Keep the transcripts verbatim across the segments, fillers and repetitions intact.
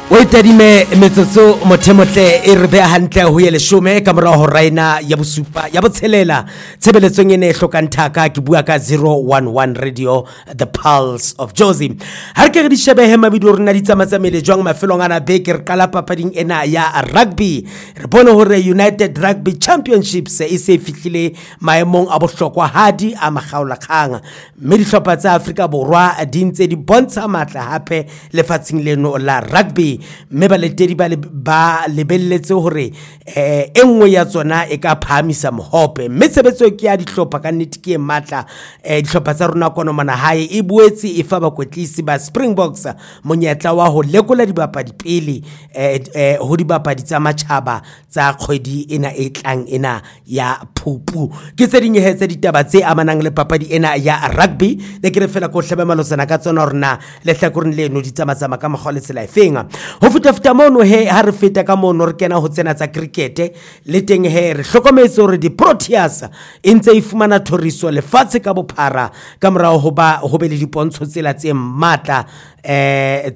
Oitadime metsotso mothemotle e re beha hantle ho ye leshome ka mora ho raina ya bosupa ya botshelela tshebeletsong ene e hlokang thaka ke bua ka zero one one Radio the Pulse of Jozi ha re ke re di shebehe mabidu rena di tsamatsamele jwang mafelong ana be ke re qala papading ena ya rugby re bone hore United Rugby Championships e se fihlile maemong a bohlokwa hadi a makgaola khang mme dihlopha tsa Afrika Borwa di ntse di bontsha matla hape lefatsheng leno la rugby mme ba letedi ba ba lebelletse hore eh enngwe ya tsona e ka phamisa mohope mme tshebetso ke ya dihlopha ka nnete ke matla eh dihlopha tsa rona kono mana hae e buetse e fa ba kwetlisi ba Springboks monyetla wa ho lekola dibapadi pele eh ho dibapadi tsa matjhaba tsa kgwedi ena e tlang ena ya Phupu ke tse dinyehetse ditaba tse amanang le papadi ena ya rugby le ke re fela ko hlebe malosana ka tsona rona le hlakoreng leno di tsamatsama ka mogho le tsela efenga ho futafuta mono he ha re feta ka mono re kena ho tsena tsa cricket le teng he re hlokometse hore di Proteas e ntse e fumana thoriso lefatshe ka bophara ka morao ho ba ho be le dipontsho tsela tse matla eh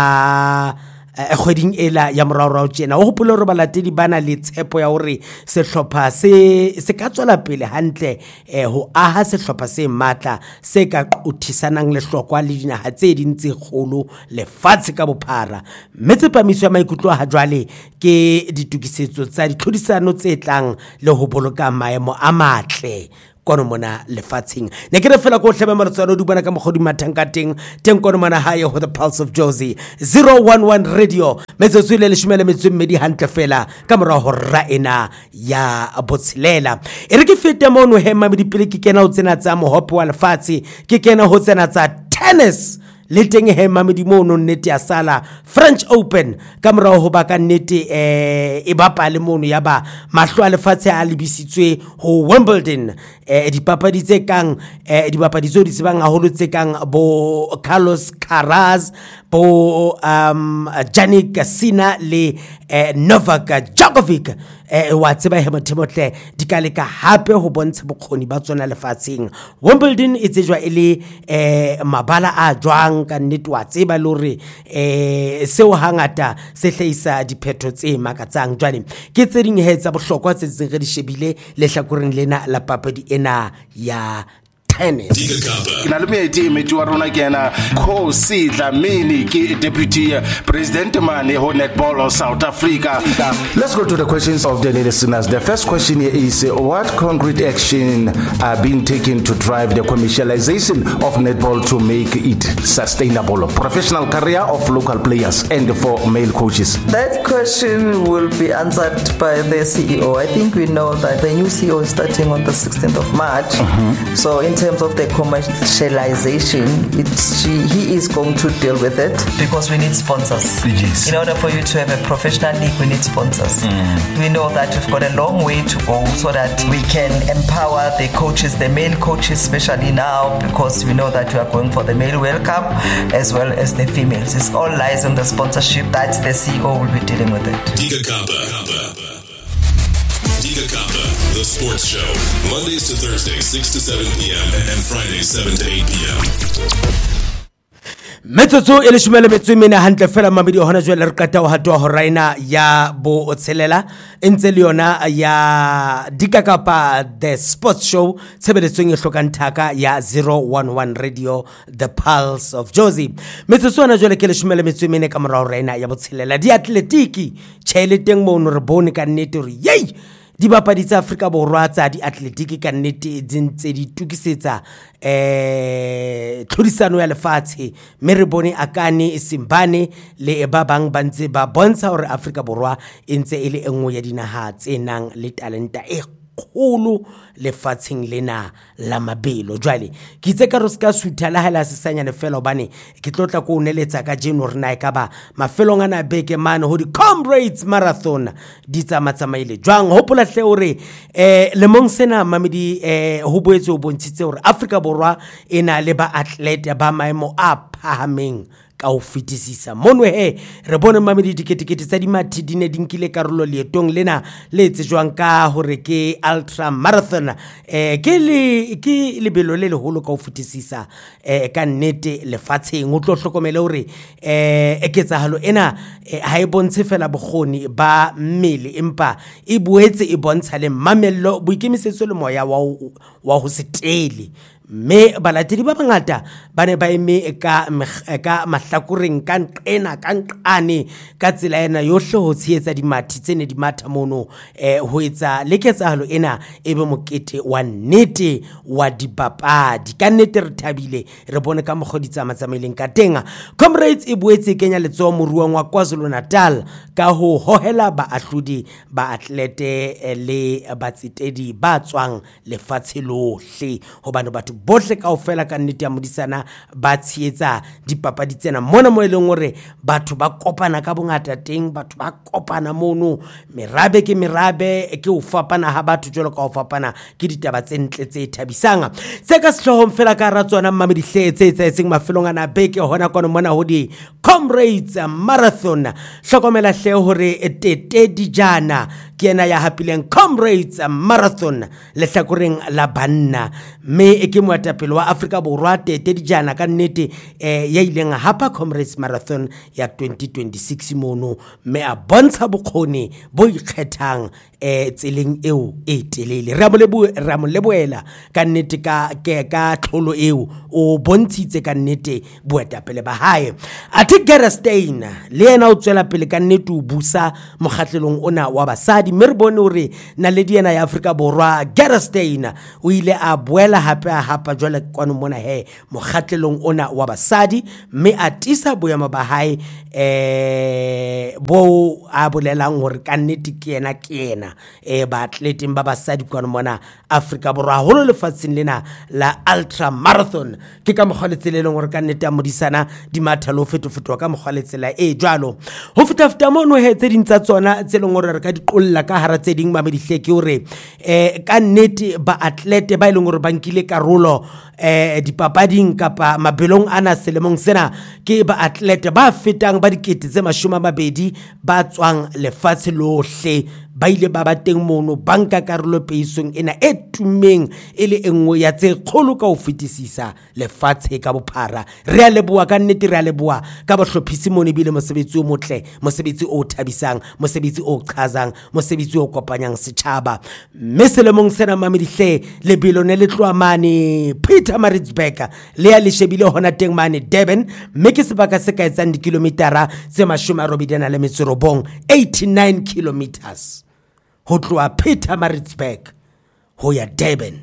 tsa kgweding ela ya morao tjena o hopola hore balatedi bana le tshepo ya hore sehlopha se se ka tswela pele hantle eh ho aha sehlopha se matla se ka qothisanang le hlokwa le dinaha tse dintse kgolo lefatshe ka bophara metse pamiso ya maikutlo ha jwale ke ditukisetso tsa ditlhodisano tse tlang le ho boloka maemo a matle kono mona lefatsheng ne ke re fela go hlebe marotsano di bona ka mogodi mathanka teng teng kono mona hae ho the Pulse of Jozi zero one one Radio metsotso ile le shumele metswedi hantle fela ka mora ho ra ena ya botshelela e re ke fete mono hema di pele ke kena ho tsena tsa mohope wa lefatshe ke kena ho tsena tsa tennis le teng he mamedi mono nnete ya sala French Open ka morao ho ba ka nnete eh e bapa le mono ya ba mahlo a lefatshe a lebisitswe ho Wimbledon eh dipapadi tse kang eh dipapadi tso di sebang haholo tse kang bo Carlos Alcaraz bo um Jannik Sinner le eh, Novak Djokovic eh wa tseba he mothemotle di ka leka hape ho bontsha bokgoni ba tsona lefatsheng Wimbledon e tsejwa ele eh mabala a jwang ka nnete wa tseba lore eh seo hangata se hlahisa diphetho tse makatsang jwane ke tse ding hetsa bohlokwa tse tse re di shebile le hlakoreng lena la papadi ena ya tennis. Ina le meeti meeti wa rona kena Khosi Dlamini ke deputy president mane ho netball of South Africa. Let's go to the questions of the listeners. The first question here is uh, what concrete action are being taken to drive the commercialization of netball to make it sustainable? Professional career of local players and for male coaches. That question will be answered by the C E O. I think we know that the new C E O is starting on the sixteenth of March. Mm-hmm. So in terms of the commercialization, it's, she, he is going to deal with it because we need sponsors. Yes. In order for you to have a professional league, we need sponsors. Mm. We know that we've got a long way to go so that we can empower the coaches, the male coaches, especially now, because we know that we are going for the male World Cup as well as the females. It all lies on the sponsorship. That's the C E O will be dealing with it. Diga Kappa. Diga Kappa, the sports show. Mondays to Thursdays, six to seven p.m. and Fridays, seven to eight p.m. Metsotso e le shumele metswemene hantle fela mabedi hona jwale re qata ho hatwa ho raina ya bo otshelela entse le yona ya Diga Kappa the sports show tshebeletsong e hlokang thaka ya zero one one Radio the Pulse of Jozi metsotso hona jwale ke le shumele metswemene ka mora ho raina ya botshelela di atletiki tshele teng mo no re bone ka nnete re yey di bapadi tsa Afrika Borwa tsa di atletiki ka nnete dintse di tukisetsa eh tlhodisano ya lefatshe mme re bone akane isimbane le ba bang ba ntse ba bontsha hore Afrika Borwa e ntse e le engwe ya dinaha tse nang le talenta e kgolo lefatsheng lena la mabelo jwale ke itse ka roska sutha la hala sesanya ne fela bane ke tlotla ko uneletsa ka jeno rena e ka ba mafelong ana beke mane ho di Comrades Marathon di tsamatsamaile jwang hopola hle hore eh le mong sena mamedi eh ho boetse ho bontshitse hore Afrika Borwa ena le ba athlete ba maemo a phahameng ka o fetisisa. Mono he re bone mamedi diketekete tsa dimathi di ne di nkile karolo leetong lena le tsejwang ka hore ke ultra marathon. eh ke le ke lebelo le leholo ka o fetisisa eh ka nnete lefatsheng. O tlo hlokomela hore eh eketsahalo ena ha e bontshe fela bokgoni ba mmele empa e boetse e bontsha le mamello boikemisetso le moya wa wa ho setele. Me balatedi ba bangata ba ne ba eme ka ka mahlakoreng ka nqena ka nqane ka tsela ena yohle ho tsheetsa dimathi tsene di matha mono eh ho etsa leketsahalo ena e be mokete wa nnete wa dipapadi. Ka nnete re thabile re bone ka mogodi tsamatsamaileng ka tenga. Comrades e boetse kenya letso moruong wa KwaZulu-Natal ka ho hohela baahlodi ba atlete le batsetedi ba tswang lefatshe lohle hobane batho bohle kaofela ka nnete ya modisana ba tsheetsa dipapadi tsena mona mo eleng hore batho ba kopana ka bongata teng. Batho ba kopana mono merabe ke merabe ke o fapana ha batho jolo ka o fapana ke ditaba tse ntle tse thabisang. Se ka sehlohong fela ka ratswana mmamedi hletse tse seng mafelong ana beke hona kono mona ho di Comrades Marathon. Hlokomela hle hore tete dijana ke ena ya hapileng Comrades Marathon le hlakoreng la banna. Me e ke moetapele wa Afrika Borwa tete dijana ka nnete eh ya ileng hapa Comrades Marathon ya twenty twenty-six mono me a bontsha bokgoni bo ikgethang eh tseleng eo e telele. Ra molebo ra moleboela ka nnete ka ke ka tlholo eo o bontshitse ka nnete boetapele ba hae. Ati Gerstein le ena o tswela pele ka nnete o busa mokgatlelong ona wa basadi. Me re bone hore naledi ena ya Afrika Borwa Gerstein o ile a boela hape hapa jwale kwano mona he mokgatlelong ona wa basadi me atisa boyama ba hae eh bo a bolelang hore ka nnete ke ena ke ena eh ba atleting ba basadi kwano mona Afrika Borwa holo lefatsheng lena la ultra marathon. Ke ka mogoletsele hore ka nnete a modisana di mathalo fetofetwa ka mogoletsela e jwalo ho fetafeta mono he tse dintsa tsona tse leng hore re ka di qolla ka hara tse ding mamedi hleke hore eh ka nnete ba atlete ba ileng hore ba nkile karolo eh dipapading kapa mabelong ana selemong sena ke ba atlete ba fetang ba dikete tse mashome a mabedi ba tswang lefatshe lohle ba ile ba ba teng mono banka karolo peisong ena e tumeng ele engwe ya tse kgolo ka ho fetisisa lefatshe ka bophara. Re a leboa ka nnete re a leboa ka bohlophisi mone bile mosebetsi o motle mosebetsi o thabisang mosebetsi o qhazang mosebetsi o kopanyang setjhaba. Mme selemong sena mamedi hle lebelo ne le tloa mane Pietermaritzburg le ya le shebile hona teng mane Durban mme ke sebaka se ka etsang dikilometara tse mashome a robedi le metso e robong eighty-nine kilometers ho tloa Pietermaritzburg ho ya Durban.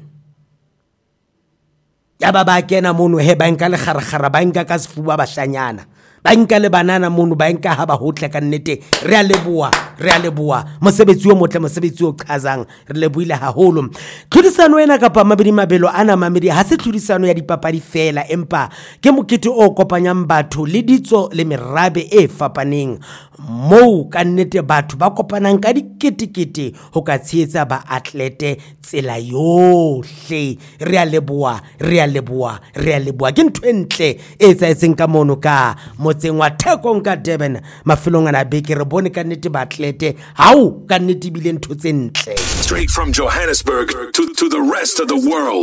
Ya ba ba kena mono he ba nka le kharagara ba nka ka sefuba bashanyana ba nka le banana mono ba nka ha ba hotle ka nnete re a leboa re a leboa mosebetsi o motle mosebetsi o qhazang re leboile haholo. Tlhodisano ena kapa mabedi mabelo ana mamedi ha se tlhodisano ya dipapadi fela empa ke mokete o kopanyang batho le ditso le merabe e fapaneng mo ka nnete batho ba kopanang ka diketekete ho ka tsheetsa ba atlete tsela yohle. Re a leboa re a leboa re a leboa ke ntho entle e tsaetseng ka mono ka motseng wa Thekong ka Durban mafelong ana beke re bone ka nnete ba atlete hau ka nnete bile ntho tse ntle. Straight from Johannesburg to, to the rest of the world.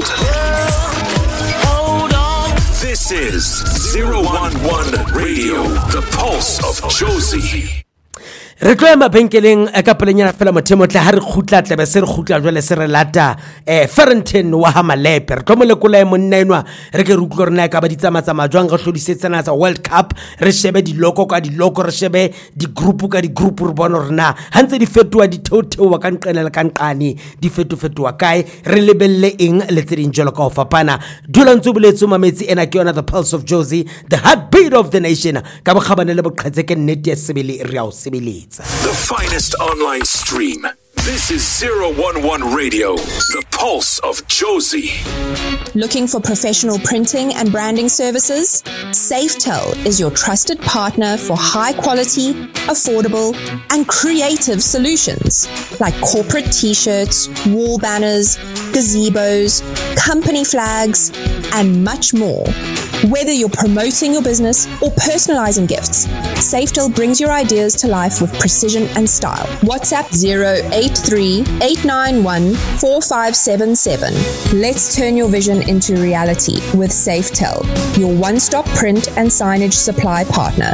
Hold on. This is zero one one Radio, the pulse of Jozi. Re tloya mabenkeleng ka pelenyana fela mothemotle ha re khutla tlebe se re khutla jwale se re lata eh Ferrington wa Hamalepe re tlo molekola e monna enwa re ke re utlwa rena ka ba ditsamata majwang go hlodisetsana tsa World Cup re shebe di loko ka di loko re shebe di group ka di group re bona rena hantse di fetwa di thotho wa ka nqenela ka nqani di fetofetwa kae re lebelle eng le tse ding jolo ka ho fapana dula ntse boletso mametsi ena ke yona the pulse of Jozi, the heartbeat of the nation ka bokhabane le boqhetse ke nnete ya sebele re a o sebele. The finest online stream. This is zero one one Radio, the pulse of Jozi. Looking for professional printing and branding services? Safetel is your trusted partner for high quality, affordable, and creative solutions like corporate t-shirts, wall banners, gazebos, company flags, and much more. Whether you're promoting your business or personalizing gifts, Safetel brings your ideas to life with precision and style. WhatsApp zero eight three, eight nine one, four five seven seven. Let's turn your vision into reality with Safetel, your one-stop print and signage supply partner.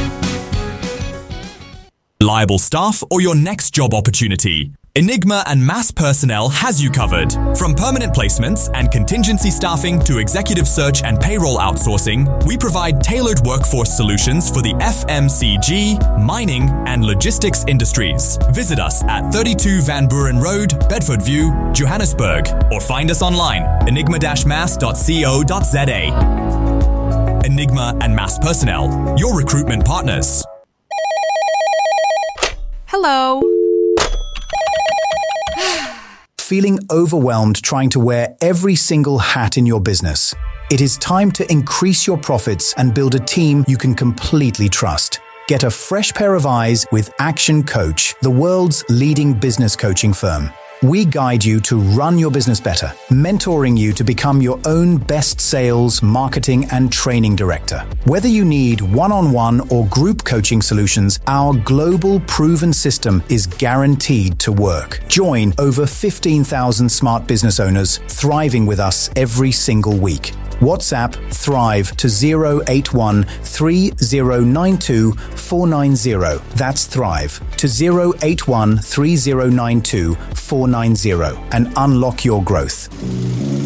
Liable staff or your next job opportunity? Enigma and Mass Personnel has you covered. From permanent placements and contingency staffing to executive search and payroll outsourcing, we provide tailored workforce solutions for the F M C G, mining and logistics industries. Visit us at thirty-two Van Buren Road, Bedford View, Johannesburg, or find us online, enigma dash mass dot co dot za. Enigma and Mass Personnel, your recruitment partners. Hello. Feeling overwhelmed trying to wear every single hat in your business? It is time to increase your profits and build a team you can completely trust. Get a fresh pair of eyes with Action Coach, the world's leading business coaching firm. We guide you to run your business better, mentoring you to become your own best sales, marketing, and training director. Whether you need one-on-one or group coaching solutions, our global proven system is guaranteed to work. Join over fifteen thousand smart business owners thriving with us every single week. WhatsApp Thrive to zero eight one, three zero nine two, four nine zero. That's Thrive to zero eight one, three zero nine two, four nine zero and unlock your growth.